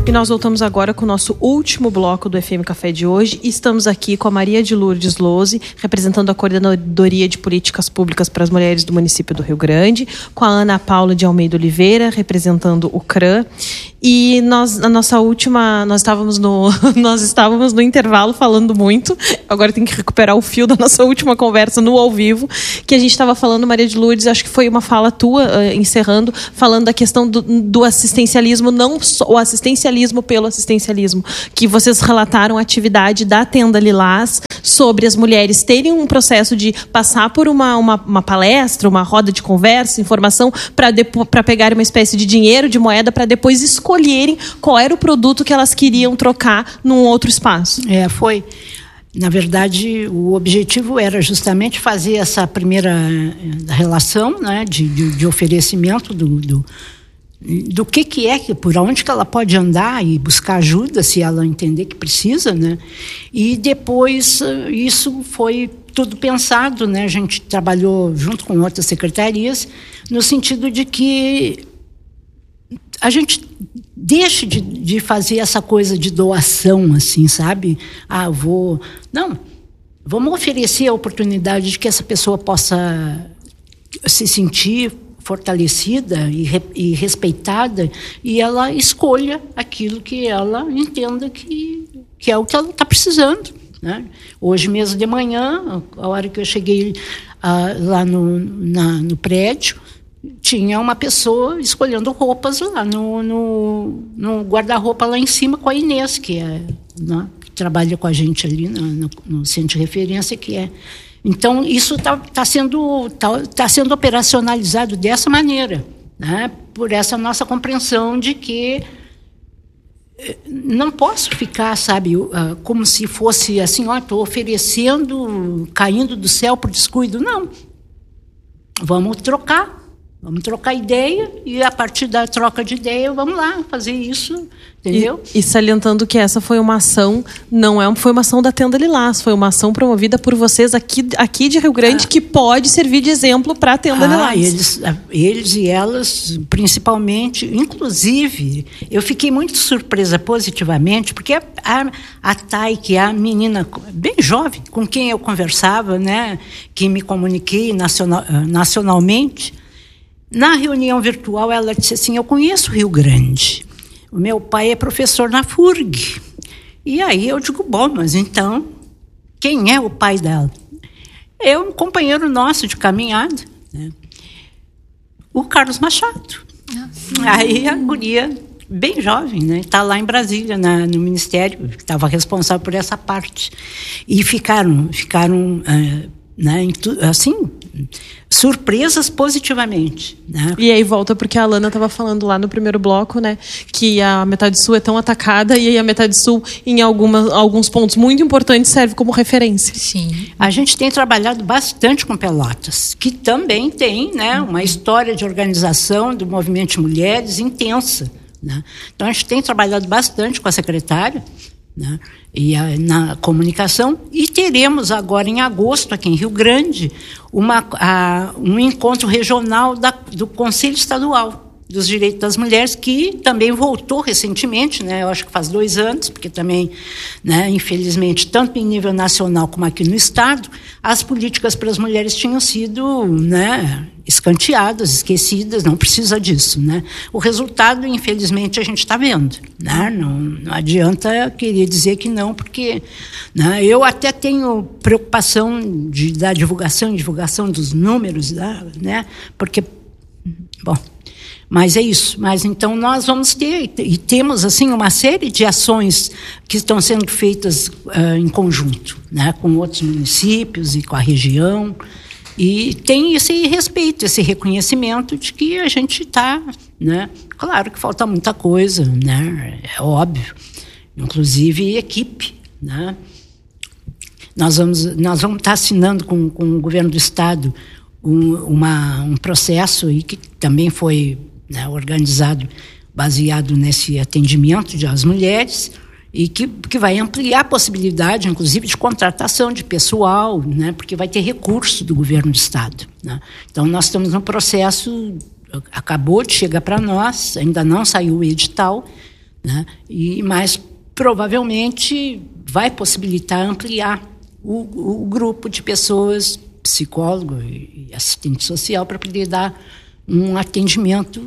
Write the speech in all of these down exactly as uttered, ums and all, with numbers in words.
E nós voltamos agora com o nosso último bloco do F M Café de hoje. E estamos aqui com a Maria de Lourdes Lose, representando a Coordenadoria de Políticas Públicas para as Mulheres do município do Rio Grande, com a Ana Paula de Almeida Oliveira, representando o C R A. E nós, na nossa última, nós estávamos no, nós estávamos no intervalo falando muito. Agora tem que recuperar o fio da nossa última conversa no ao vivo, que a gente estava falando, Maria de Lourdes, acho que foi uma fala tua, uh, encerrando, falando da questão do, do assistencialismo, não só o assistencialismo pelo assistencialismo, que vocês relataram a atividade da Tenda Lilás sobre as mulheres terem um processo de passar por uma, uma, uma palestra, uma roda de conversa, informação, para pegar uma espécie de dinheiro, de moeda, para depois escolherem qual era o produto que elas queriam trocar num outro espaço. É, foi. Na verdade, o objetivo era justamente fazer essa primeira relação, né, de, de, de oferecimento do, do, do que, que é, por onde que ela pode andar e buscar ajuda, se ela entender que precisa, né? E depois isso foi tudo pensado, né? A gente trabalhou junto com outras secretarias no sentido de que a gente deixe de, de fazer essa coisa de doação, assim, sabe? Ah, eu vou... Não, vamos oferecer a oportunidade de que essa pessoa possa se sentir fortalecida e, re, e respeitada, e ela escolha aquilo que ela entenda que, que é o que ela está precisando, né? Hoje mesmo de manhã, a hora que eu cheguei ah, lá no, na, no prédio, tinha uma pessoa escolhendo roupas lá no, no, no guarda-roupa lá em cima com a Inês, que, é, né, que trabalha com a gente ali no, no, no centro de referência, que é... Então, isso está tá sendo, tá, tá sendo operacionalizado dessa maneira, né? Por essa nossa compreensão de que não posso ficar, sabe, como se fosse assim, ó, estou oferecendo, caindo do céu por descuido. Não. Vamos trocar. Vamos trocar ideia e, a partir da troca de ideia, vamos lá fazer isso, entendeu? E, e salientando que essa foi uma ação, não é, foi uma ação da Tenda Lilás, foi uma ação promovida por vocês aqui, aqui de Rio Grande, ah. que pode servir de exemplo para a Tenda ah, Lilás. Eles, eles e elas, principalmente, inclusive, eu fiquei muito surpresa positivamente, porque a, a, a Thay, que é a menina bem jovem, com quem eu conversava, né, que me comuniquei nacional, nacionalmente, na reunião virtual, ela disse assim, eu conheço Rio Grande. O meu pai é professor na F U R G. E aí eu digo, bom, mas então, quem é o pai dela? É um companheiro nosso de caminhada, né? O Carlos Machado. Ah, aí a guria, bem jovem, né? Está lá em Brasília, na, no Ministério, estava responsável por essa parte. E ficaram, ficaram uh, né, assim... surpresas positivamente, né? E aí volta porque a Alana estava falando lá no primeiro bloco, né, que a metade sul é tão atacada e aí a metade sul em alguma, alguns pontos muito importantes serve como referência. Sim. A gente tem trabalhado bastante com Pelotas, que também tem, né, uma história de organização do movimento de mulheres intensa, né? Então a gente tem trabalhado bastante com a secretária, né, e a, na comunicação, e teremos agora em agosto aqui em Rio Grande uma, a, um encontro regional da, do Conselho Estadual dos Direitos das Mulheres, que também voltou recentemente, né? Eu acho que faz dois anos, porque também, né, infelizmente, tanto em nível nacional como aqui no Estado, as políticas para as mulheres tinham sido, né, escanteadas, esquecidas, não precisa disso, né? O resultado, infelizmente, a gente está vendo, né? Não, não adianta querer dizer que não, porque, né, eu até tenho preocupação de, da divulgação, divulgação dos números, né? Porque, bom... Mas é isso. Mas então nós vamos ter, e temos assim uma série de ações que estão sendo feitas uh, em conjunto, né, com outros municípios e com a região. E tem esse respeito, esse reconhecimento de que a gente está, né? Claro que falta muita coisa, né? É óbvio. Inclusive equipe, né? Nós vamos, nós vamos estar assinando com, com o governo do Estado um, uma, um processo aí que também foi, né, organizado, baseado nesse atendimento às mulheres, e que, que vai ampliar a possibilidade, inclusive, de contratação de pessoal, né, porque vai ter recurso do governo do Estado, né? Então, nós estamos no processo, acabou de chegar para nós, ainda não saiu o edital, né? E, mas provavelmente vai possibilitar ampliar o, o grupo de pessoas, psicólogo e assistente social, para poder dar um atendimento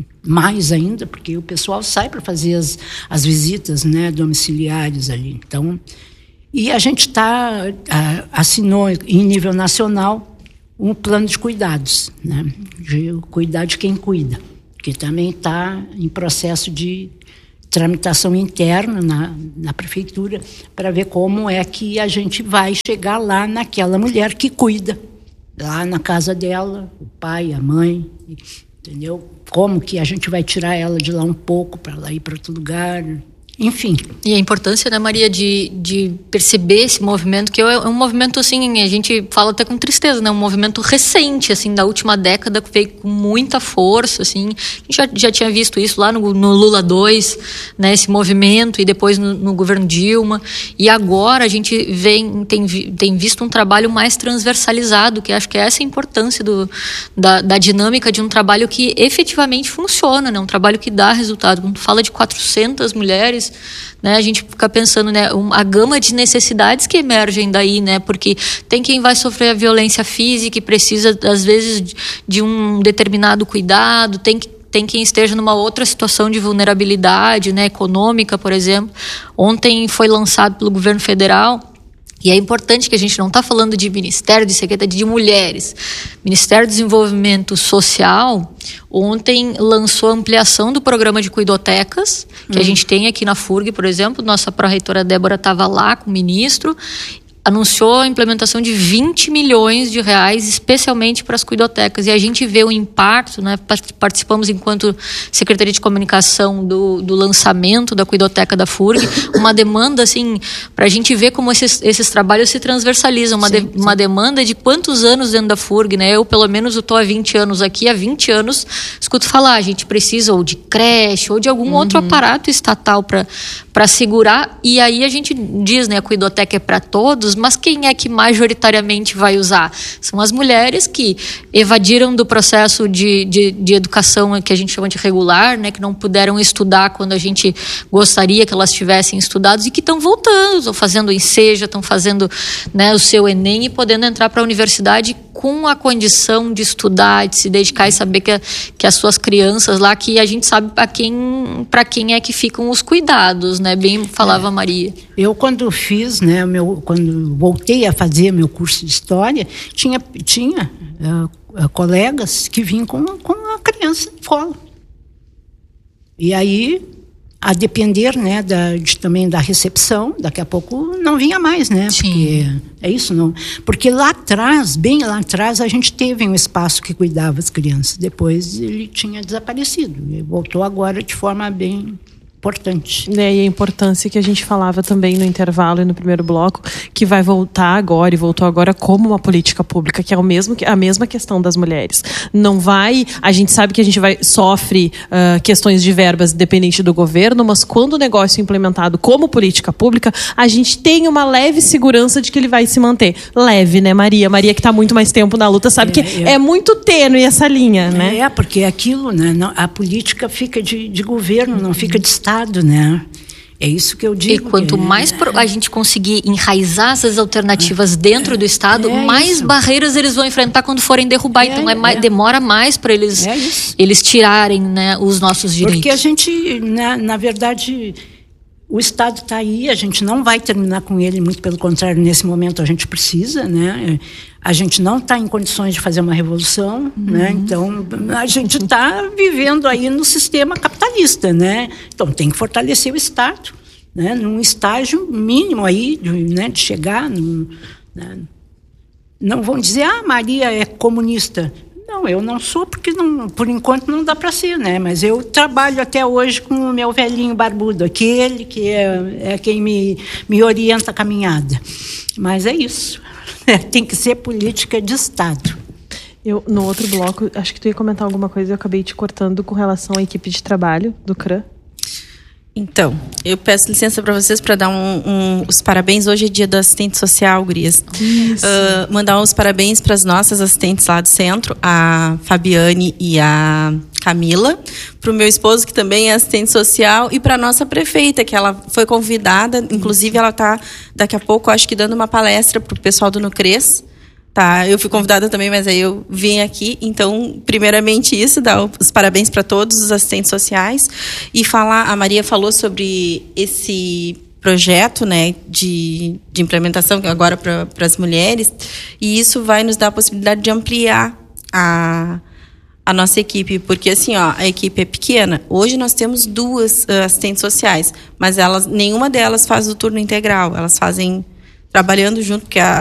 mais ainda, porque o pessoal sai para fazer as, as visitas, né, domiciliares ali. Então, e a gente tá, a, assinou em nível nacional um plano de cuidados, né, de cuidar de quem cuida, que também está em processo de tramitação interna na, na prefeitura, para ver como é que a gente vai chegar lá naquela mulher que cuida, lá na casa dela, o pai, a mãe, entendeu? Como que a gente vai tirar ela de lá um pouco para ela ir para outro lugar, enfim. E a importância, né, Maria, de, de perceber esse movimento, que é um movimento, assim, a gente fala até com tristeza, né, um movimento recente, assim, da última década, que veio com muita força, assim, a gente já, já tinha visto isso lá no, no Lula dois, né, esse movimento, e depois no, no governo Dilma, e agora a gente vem, tem, tem visto um trabalho mais transversalizado, que acho que essa é a importância do, da, da dinâmica de um trabalho que efetivamente funciona, né, um trabalho que dá resultado. Quando tu fala de quatrocentas mulheres, né, a gente fica pensando, né, a gama de necessidades que emergem daí, né, porque tem quem vai sofrer a violência física e precisa, às vezes, de um determinado cuidado, tem que tem quem esteja numa outra situação de vulnerabilidade, né, econômica, por exemplo. Ontem foi lançado pelo governo federal, e é importante que a gente não está falando de Ministério de Secretaria de Mulheres. Ministério do Desenvolvimento Social, ontem lançou a ampliação do programa de cuidotecas, que hum. a gente tem aqui na F U R G, por exemplo. Nossa pró-reitora Débora estava lá com o ministro, anunciou a implementação de vinte milhões de reais especialmente para as cuidotecas, e a gente vê o impacto, né? Participamos enquanto Secretaria de Comunicação do, do lançamento da cuidoteca da F U R G, uma demanda assim, para a gente ver como esses, esses trabalhos se transversalizam, uma, sim, de, sim. uma demanda de quantos anos dentro da F U R G, né? Eu pelo menos estou há vinte anos aqui, há vinte anos escuto falar, a gente precisa ou de creche ou de algum uhum. outro aparato estatal para para segurar, e aí a gente diz, né, a cuidoteca é para todos, mas quem é que majoritariamente vai usar? São as mulheres que evadiram do processo de, de, de educação que a gente chama de regular, né, que não puderam estudar quando a gente gostaria que elas tivessem estudado, e que estão voltando, estão fazendo o Enseja, estão fazendo, né, o seu Enem e podendo entrar para a universidade com a condição de estudar, de se dedicar e saber que, que as suas crianças lá, que a gente sabe para quem, para quem é que ficam os cuidados, né? Bem falava é. Maria. Eu quando fiz, né, meu, quando voltei a fazer meu curso de História, tinha, tinha uh, uh, colegas que vinham com, com a criança no colo. E aí, a depender, né, da, de, também da recepção, daqui a pouco não vinha mais, né? Sim. Porque é isso, não. Porque lá atrás, bem lá atrás, a gente teve um espaço que cuidava as crianças. Depois ele tinha desaparecido. E voltou agora de forma bem importante. É, e a importância que a gente falava também no intervalo e no primeiro bloco, que vai voltar agora e voltou agora como uma política pública, que é o mesmo, a mesma questão das mulheres. Não vai, a gente sabe que a gente vai sofre uh, questões de verbas dependente do governo, mas quando o negócio é implementado como política pública, a gente tem uma leve segurança de que ele vai se manter. Leve, né, Maria? Maria que está muito mais tempo na luta sabe é, que é, é muito tênue essa linha, né? É, porque aquilo, né, a política fica de, de governo, não fica de Estado. Né? É isso que eu digo. E quanto que, mais é, a gente conseguir enraizar essas alternativas dentro é, do Estado, é mais isso. barreiras eles vão enfrentar quando forem derrubar. É, então é mais, é. demora mais para eles, é eles tirarem, né, os nossos direitos. Porque a gente, na, na verdade, o Estado está aí, a gente não vai terminar com ele, muito pelo contrário, nesse momento a gente precisa, né? A gente não está em condições de fazer uma revolução, uhum. né? Então a gente está vivendo aí no sistema capitalista, né? Então tem que fortalecer o Estado, né? Num estágio mínimo aí, de, né? de chegar, num, né? Não vão dizer, ah, Maria é comunista. Não, eu não sou, porque não, por enquanto não dá para ser, né? Mas eu trabalho até hoje com o meu velhinho barbudo, aquele que é, é quem me, me orienta a caminhada. Mas é isso. É, tem que ser política de Estado. Eu, no outro bloco, acho que tu ia comentar alguma coisa, eu acabei te cortando com relação à equipe de trabalho do C R A. Então, eu peço licença para vocês para dar um, um, os parabéns. Hoje é dia do assistente social, gurias. Uh, mandar os parabéns para as nossas assistentes lá do centro, a Fabiane e a Camila, para o meu esposo, que também é assistente social, e para a nossa prefeita, que ela foi convidada, inclusive ela está daqui a pouco, acho que dando uma palestra para o pessoal do Nucres. Tá, eu fui convidada também, mas aí eu vim aqui. Então, primeiramente isso, dar os parabéns para todos os assistentes sociais e falar, a Maria falou sobre esse projeto, né, de, de implementação agora para as mulheres, e isso vai nos dar a possibilidade de ampliar a, a nossa equipe, porque assim, ó, a equipe é pequena. Hoje nós temos duas uh, assistentes sociais, mas elas, nenhuma delas faz o turno integral, elas fazem trabalhando junto, porque a,